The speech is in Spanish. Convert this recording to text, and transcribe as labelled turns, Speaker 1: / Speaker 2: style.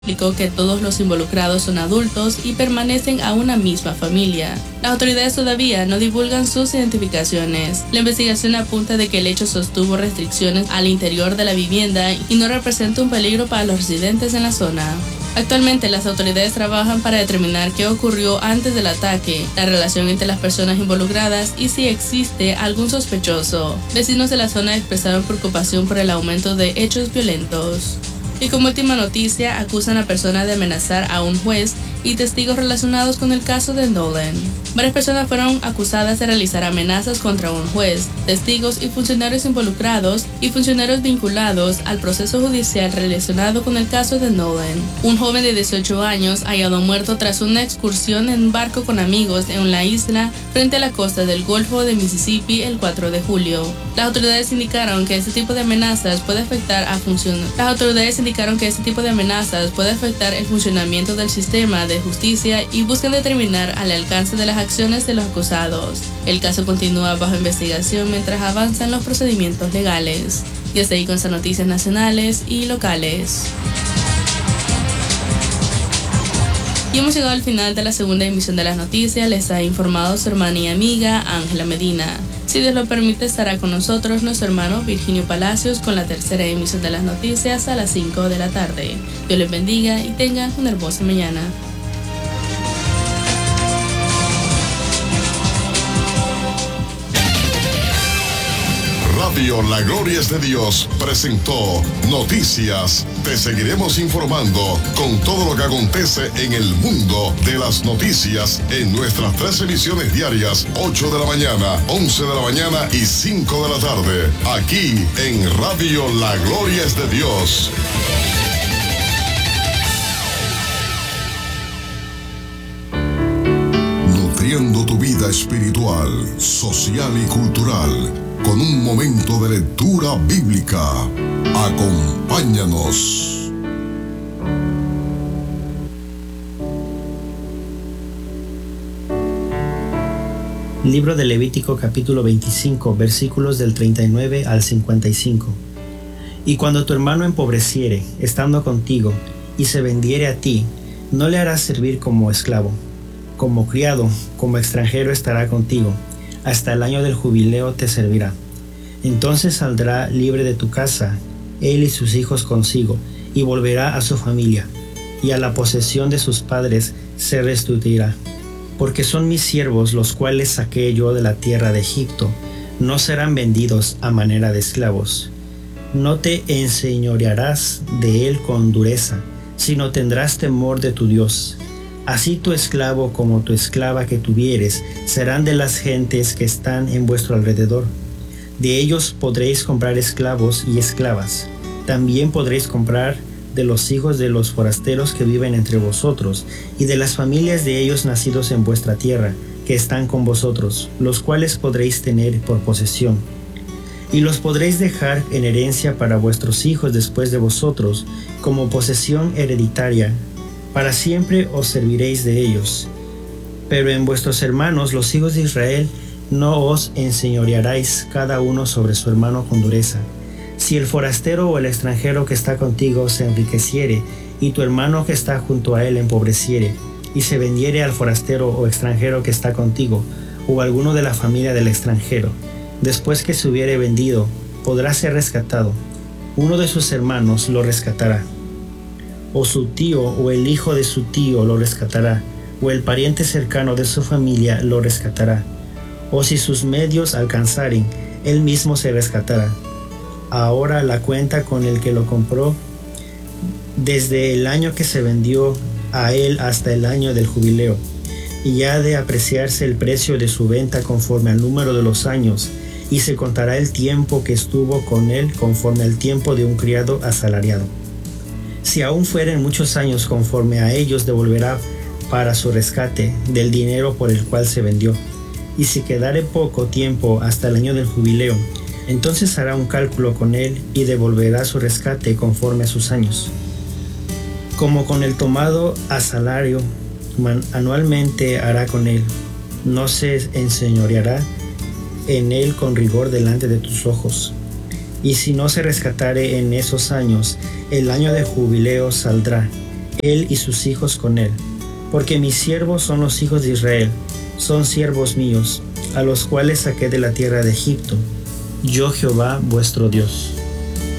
Speaker 1: Explicó que todos los involucrados son adultos y permanecen a una misma familia. Las autoridades todavía no divulgan sus identificaciones. La investigación apunta de que el hecho sostuvo restricciones al interior de la vivienda y no representa un peligro para los residentes en la zona. Actualmente las autoridades trabajan para determinar qué ocurrió antes del ataque, la relación entre las personas involucradas y si existe algún sospechoso. Vecinos de la zona expresaron preocupación por el aumento de hechos violentos. Y como última noticia, acusan a personas de amenazar a un juez y testigos relacionados con el caso de Nolan. Varias personas fueron acusadas de realizar amenazas contra un juez, testigos y funcionarios involucrados y funcionarios vinculados al proceso judicial relacionado con el caso de Nolan. Un joven de 18 años hallado muerto tras una excursión en un barco con amigos en la isla frente a la costa del Golfo de Mississippi el 4 de julio. Las autoridades indicaron que este tipo de amenazas puede afectar el funcionamiento del sistema de justicia y buscan determinar al alcance de las acciones de los acusados. El caso continúa bajo investigación mientras avanzan los procedimientos legales. Y hasta ahí con estas noticias nacionales y locales. Y hemos llegado al final de la segunda emisión de las noticias. Les ha informado su hermana y amiga Ángela Medina. Si Dios lo permite, estará con nosotros nuestro hermano Virginio Palacios con la tercera emisión de las noticias a las 5 de la tarde. Dios les bendiga y tengan una hermosa mañana.
Speaker 2: Radio La Gloria es de Dios presentó Noticias. Te seguiremos informando con todo lo que acontece en el mundo de las noticias en nuestras 3 emisiones diarias, 8 de la mañana, 11 de la mañana y 5 de la tarde, aquí en Radio La Gloria es de Dios. Nutriendo tu vida espiritual, social y cultural con un momento de lectura bíblica. Acompáñanos.
Speaker 3: Libro de Levítico capítulo 25, versículos del 39 al 55. Y cuando tu hermano empobreciere, estando contigo, y se vendiere a ti, no le harás servir como esclavo. Como criado, como extranjero estará contigo. Hasta el año del jubileo te servirá. Entonces saldrá libre de tu casa, él y sus hijos consigo, y volverá a su familia, y a la posesión de sus padres se restituirá. Porque son mis siervos los cuales saqué yo de la tierra de Egipto, no serán vendidos a manera de esclavos. No te enseñorearás de él con dureza, sino tendrás temor de tu Dios. Así tu esclavo como tu esclava que tuvieres serán de las gentes que están en vuestro alrededor. De ellos podréis comprar esclavos y esclavas. También podréis comprar de los hijos de los forasteros que viven entre vosotros, y de las familias de ellos nacidos en vuestra tierra, que están con vosotros, los cuales podréis tener por posesión. Y los podréis dejar en herencia para vuestros hijos después de vosotros, como posesión hereditaria. Para siempre os serviréis de ellos. Pero en vuestros hermanos, los hijos de Israel, no os enseñorearéis cada uno sobre su hermano con dureza. Si el forastero o el extranjero que está contigo se enriqueciere, y tu hermano que está junto a él empobreciere, y se vendiere al forastero o extranjero que está contigo, o alguno de la familia del extranjero, después que se hubiere vendido, podrá ser rescatado. Uno de sus hermanos lo rescatará, o su tío o el hijo de su tío lo rescatará, o el pariente cercano de su familia lo rescatará, o si sus medios alcanzaren, él mismo se rescatará. Ahora la cuenta con el que lo compró, desde el año que se vendió a él hasta el año del jubileo, y ha de apreciarse el precio de su venta conforme al número de los años, y se contará el tiempo que estuvo con él conforme al tiempo de un criado asalariado. Si aún fueren muchos años, conforme a ellos devolverá para su rescate del dinero por el cual se vendió. Y si quedare poco tiempo hasta el año del jubileo, entonces hará un cálculo con él y devolverá su rescate conforme a sus años. Como con el tomado a salario, anualmente hará con él. No se enseñoreará en él con rigor delante de tus ojos. Y si no se rescatare en esos años, el año de jubileo saldrá, él y sus hijos con él. Porque mis siervos son los hijos de Israel, son siervos míos, a los cuales saqué de la tierra de Egipto, yo Jehová vuestro Dios.